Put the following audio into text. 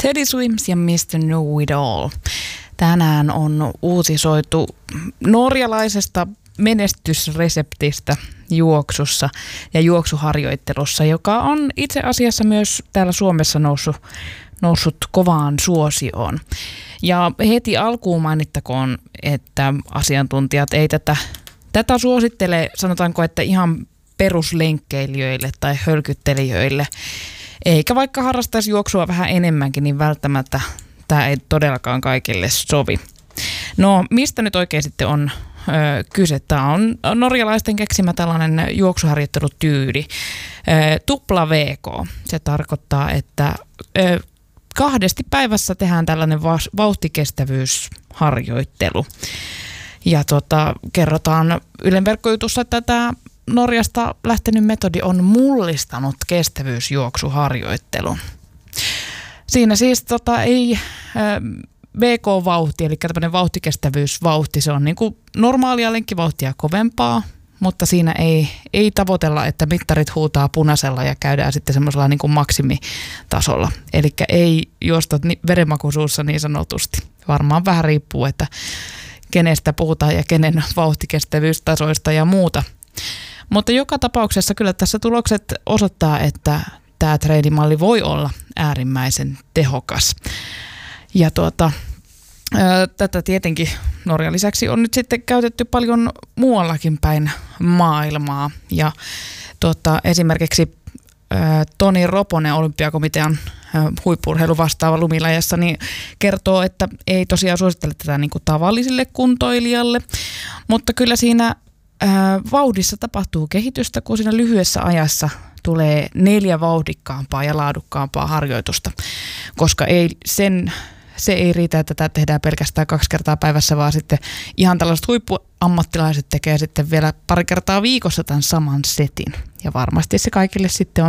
Teddy Swims ja Mr. Know It All. Tänään on uutisoitu norjalaisesta menestysreseptistä juoksussa ja juoksuharjoittelussa, joka on itse asiassa myös täällä Suomessa noussut kovaan suosioon. Ja heti alkuun mainittakoon, että asiantuntijat ei tätä suosittele, sanotaanko, että ihan peruslenkkeilijöille tai hölkyttelijöille, eikä vaikka harrastaisi juoksua vähän enemmänkin, niin välttämättä tämä ei todellakaan kaikille sovi. No, mistä nyt oikein sitten on kyse? Tämä on norjalaisten keksimä tällainen juoksuharjoittelutyyli, tupla VK. Se tarkoittaa, että 2 päivässä tehdään tällainen vauhtikestävyysharjoittelu. Ja kerrotaan Ylen verkkojutussa, että tämä Norjasta lähtenyt metodi on mullistanut kestävyysjuoksuharjoittelun. Siinä siis ei VK-vauhti, eli tämmöinen vauhtikestävyysvauhti, se on niin kuin normaalia lenkkivauhtia kovempaa, mutta siinä ei tavoitella, että mittarit huutaa punaisella ja käydään sitten semmoisella niin kuin maksimitasolla. Eli ei juosta verenmakuisuussa niin sanotusti. Varmaan vähän riippuu, että kenestä puhutaan ja kenen vauhtikestävyystasoista ja muuta. Mutta joka tapauksessa kyllä tässä tulokset osoittaa, että tämä treenimalli voi olla äärimmäisen tehokas. Ja tätä tietenkin Norjan lisäksi on nyt sitten käytetty paljon muuallakin päin maailmaa. Ja esimerkiksi Toni Roponen, Olympiakomitean huippu-urheilu vastaava lumilajassa, niin kertoo, että ei tosiaan suosittele tätä niin kuin tavallisille kuntoilijalle, mutta kyllä siinä vauhdissa tapahtuu kehitystä, kun siinä lyhyessä ajassa tulee 4 vauhdikkaampaa ja laadukkaampaa harjoitusta, koska se ei riitä, että tätä tehdään pelkästään 2 kertaa päivässä, vaan sitten ihan tällaiset huippuammattilaiset tekee sitten vielä 2 kertaa viikossa tämän saman setin. Ja varmasti se kaikille sitten on